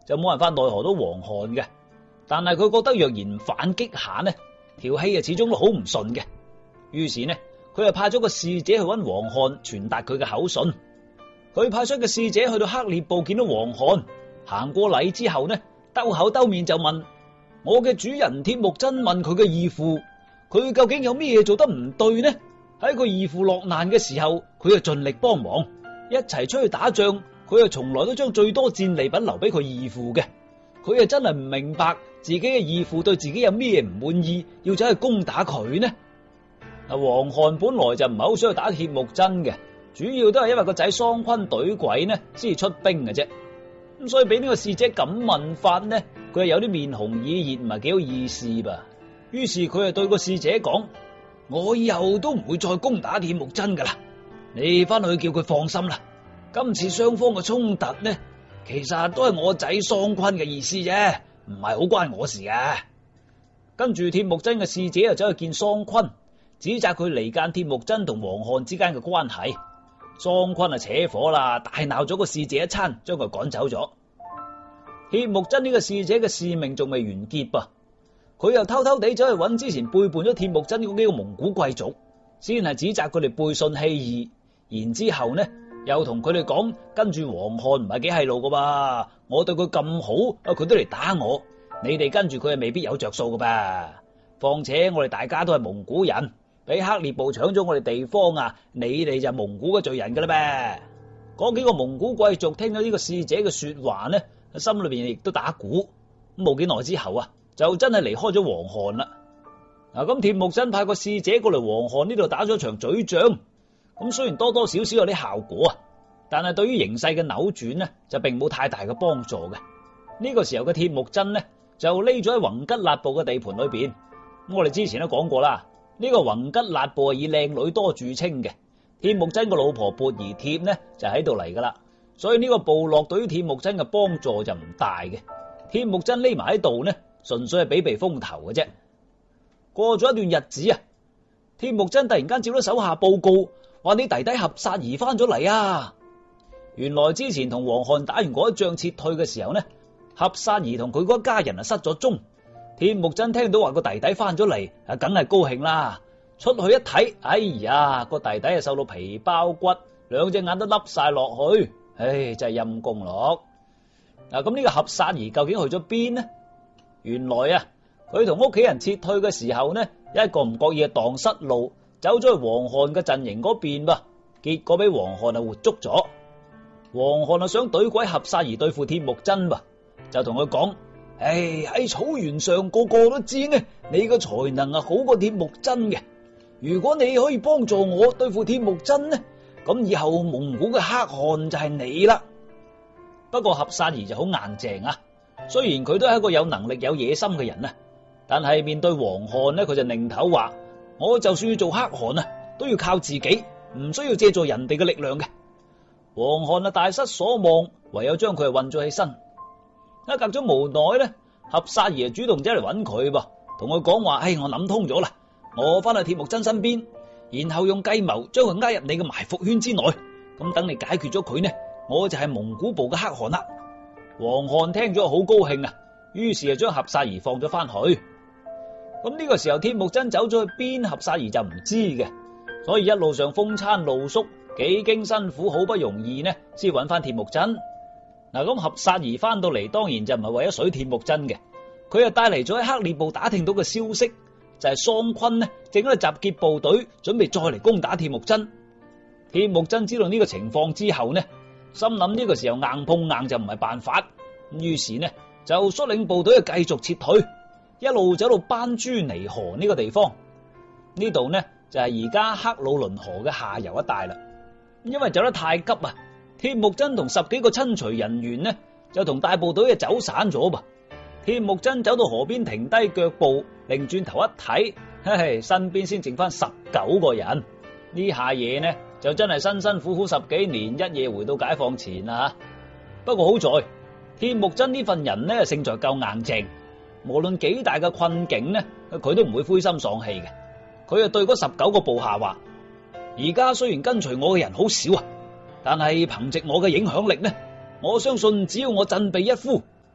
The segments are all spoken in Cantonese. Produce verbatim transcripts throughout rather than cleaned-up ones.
就冇辦法奈何到黃漢嘅。但係佢覺得若然反擊下呢，條氣啊始終都好唔順嘅。於是呢，佢就派咗個使者去揾黃漢傳達佢嘅口信。佢派出嘅使者去到黑獵部見到黃漢，行過禮之後呢，兜口兜面就問我嘅主人鐵木真，問佢嘅義父，佢究竟有咩嘢做得唔對呢？喺佢義父落難嘅時候，佢就盡力幫忙，一齊出去打仗，佢又從來都將最多戰利品留俾佢義父嘅。佢又真係唔明白自己嘅義父對自己有咩唔滿意，要走去攻打佢呢？啊，黃漢本來就唔係好想去打鐵木真嘅，主要都係因為個仔桑昆懟鬼呢，先至出兵嘅啫。咁所以俾呢個使者咁問法呢，佢係有啲面紅耳熱，唔係幾好意思噃。於是佢就對個使者講：我以後都唔會再攻打鐵木真噶啦，你翻去叫佢放心啦。今次雙方嘅衝突呢，其實都係我仔桑昆嘅意思啫，唔係好關我事嘅。跟住鐵木真嘅使者又走去見桑昆，指責佢離間鐵木真同黃漢之間嘅關係。桑昆啊扯火啦，大鬧咗個使者一餐，將佢趕走咗。鐵木真呢個使者嘅使命仲未完結噃，佢又偷偷地走去揾之前背叛咗鐵木真嗰幾個蒙古貴族，先係指責佢哋背信棄義，然之後呢又同佢哋講，跟住黃漢唔係幾係路噶噃，我對佢咁好，啊佢都嚟打我，你哋跟住佢係未必有着數噶噃。況且我哋大家都係蒙古人，俾黑獵部搶咗我哋地方啊，你哋就蒙古嘅罪人噶啦噃。嗰幾個蒙古貴族聽到呢個使者嘅說話呢，心裏邊亦都打鼓。冇幾耐之後啊，就真係離開咗黃漢啦。嗱，咁鐵木真派個使者過嚟黃漢呢度打咗場嘴仗。咁雖然多多少少有啲效果啊，但係對於形勢嘅扭轉呢，就並冇太大嘅幫助嘅。呢個時候嘅鐵木真呢，就匿咗喺宏吉勒部嘅地盤裏邊。咁我哋之前都講過啦，呢個宏吉勒部係以靚女多著稱嘅，鐵木真個老婆缽兒帖呢就喺度嚟噶啦，所以呢個部落對於鐵木真嘅幫助就唔大嘅。鐵木真匿埋喺度呢，純粹係避避風頭嘅啫。過咗一段日子啊，鐵木真突然間接到手下報告，話你弟弟合薩兒翻咗嚟啊！原來之前同黃漢打完嗰一仗撤退嘅時候呢，合薩兒同佢嗰家人啊失咗蹤。鐵木真聽到話個弟弟翻咗嚟，啊梗係高興啦。出去一睇，哎呀，個弟弟啊瘦到皮包骨，兩隻眼都凹晒落去，唉，真係陰公咯。嗱，咁呢個合薩兒究竟去咗邊呢？原來啊，佢同屋企人撤退嘅時候呢，一個唔覺意啊蕩失路，走咗去黃漢嘅陣營嗰邊噃，結果俾黃漢啊活捉咗。黃漢啊想懟鬼合薩兒對付鐵木真噃，就同佢講：唉，喺草原上個個都知呢，你個才能啊好過鐵木真嘅。如果你可以幫助我對付鐵木真呢，咁以後蒙古嘅黑汗就係你啦。不過合薩兒就好硬淨啊，雖然佢都係一個有能力有野心嘅人啊，但係面對黃漢呢，佢就擰頭話：我就算要做黑汗啊，都要靠自己，唔需要借助人哋嘅力量嘅。黃漢啊大失所望，唯有將佢係韞咗起身。一隔咗無奈呢，合薩兒主動走嚟揾佢噃，同佢講話：唉，我諗通咗啦，我翻去鐵木真身邊，然後用計謀將佢呃入你嘅埋伏圈之內，咁等你解決咗佢呢，我就係蒙古部嘅黑汗啦。黃漢聽咗好高興啊，於是就將合薩兒放咗翻去。咁呢個時候鐵木真走咗去邊，合薩兒就唔知嘅，所以一路上風餐露宿，幾經辛苦，好不容易呢先揾翻鐵木真。嗱，咁合薩兒翻到嚟，當然就唔係為咗水鐵木真嘅，佢又帶嚟咗喺黑獵部打聽到嘅消息，就係桑昆呢正喺度集結部隊，準備再嚟攻打鐵木真。鐵木真知道呢個情況之後呢，心諗呢個時候硬碰硬就唔係辦法，於是呢就率領部隊繼續撤退，一路走到班朱尼河呢個地方。呢度呢就係而家克魯倫河嘅下游一帶啦。因為走得太急啊，鐵木真同十幾個親隨人員呢就同大部隊啊走散咗噃。鐵木真走到河邊停低腳步，擰轉頭一睇，嘿嘿，身邊先剩翻十九個人。呢下嘢呢就真係辛辛苦苦十幾年，一夜回到解放前啊！不過好在鐵木真呢份人呢勝在夠硬淨，無論幾大嘅困境呢，佢都唔會灰心喪氣嘅。佢就對嗰十九個部下話：而家雖然跟隨我嘅人好少啊，但係憑借我嘅影響力呢，我相信只要我振臂一呼，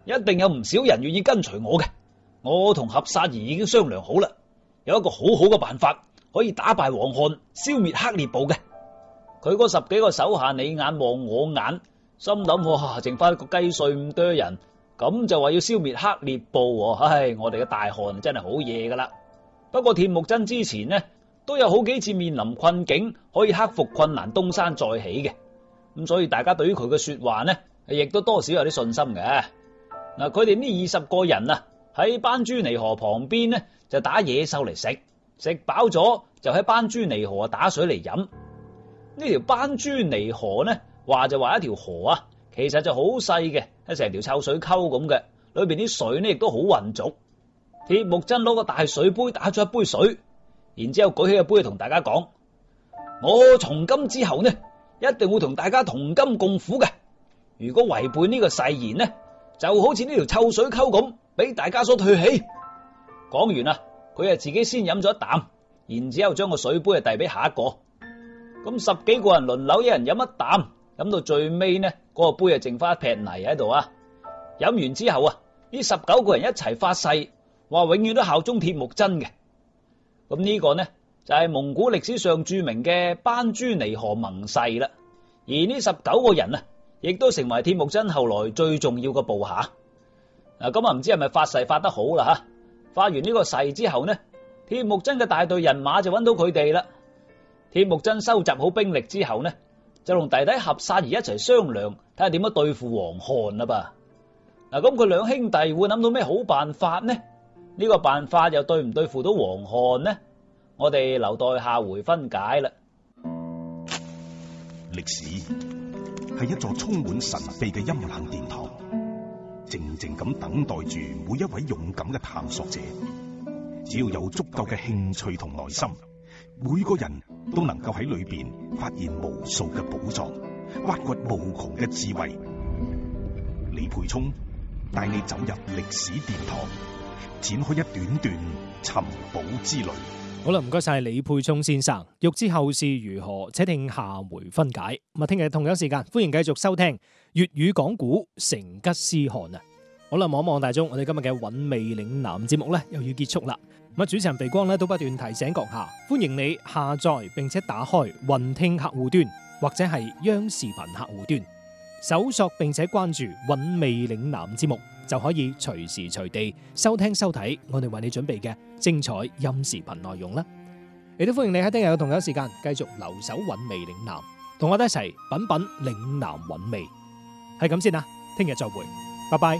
一定有唔少人願意跟隨我嘅。我同合薩兒已經商量好啦，有一個好好嘅辦法可以打敗黃漢，消滅黑烈部嘅。佢嗰十幾個手下你眼望我眼，心諗哇，剩翻一個雞碎咁多人，咁就話要消滅黑烈部，唉，我哋嘅大漢真係好嘢噶啦。不過鐵木真之前呢，都有好幾次面臨困境，可以克服困難東山再起嘅，咁所以大家對於佢嘅說話呢，亦都多少有啲信心嘅。嗱，佢哋呢二十個人啊，喺班珠尼河旁邊呢，就打野獸嚟食，食飽咗就喺班珠尼河打水嚟飲。呢條班珠尼河呢，話就話一條河啊，其實就好細嘅，係成條臭水溝咁嘅，裏邊啲水呢亦都好渾濁。鐵木真攞個大水杯打咗一杯水，然之後舉起個杯同大家講：我從今之後呢，一定會同大家同甘共苦嘅。如果違背呢個誓言呢，就好似呢條臭水溝咁，俾大家所唾棄。講完啦，佢係自己先飲咗一啖，然之後將個水杯係遞俾下一個。咁十幾個人輪流，一人飲一啖，飲到最尾呢，嗰個杯係剩翻一撇泥喺度啊！飲完之後啊，呢十九個人一齊發誓，話永遠都效忠鐵木真嘅。咁呢個呢就係蒙古歷史上著名嘅班珠尼河盟誓啦。而呢十九個人啊，亦都成為鐵木真後來最重要嘅部下。嗱，咁啊唔知係咪發誓發得好啦吓？發完呢個誓之後呢，鐵木真嘅大隊人馬就揾到佢哋啦。鐵木真收集好兵力之後呢，就同弟弟合薩兒一齊商量，睇下點樣對付黃漢啦噃。嗱，咁佢兩兄弟會諗到咩好辦法呢？呢個辦法又對唔對付到黃漢呢？我哋留待下回分解啦。 歷史係一座充滿神秘嘅陰冷殿堂，靜靜咁等待住每一位勇敢嘅探索者。只要有足夠嘅興趣同耐心，每個人都能夠喺裏邊發現無數嘅寶藏，挖掘無窮嘅智慧。李培聰帶你走入歷史殿堂，展開一段段尋寶之旅。 好啦，唔該晒李沛聰先生。欲知後事如何，且聽下回分解。咁啊，聽日同樣時間，歡迎繼續收聽粵語講古成吉思汗啊！好啦，望一望大鐘，我哋今日嘅韻味嶺南節目咧又要結束啦。咁啊，主持人肥光咧都不斷提醒閣下，歡迎你下載並且打開雲聽客戶端或者係央視頻客戶端，搜索並且關注韻味嶺南節目，就可以隨時隨地收聽收睇我哋為你準備嘅精彩音視頻內容啦。亦都歡迎你喺聽日嘅同樣時間繼續留守韻味嶺南，同我哋一齊品品嶺南韻味。係咁先啦，聽日再會，拜拜。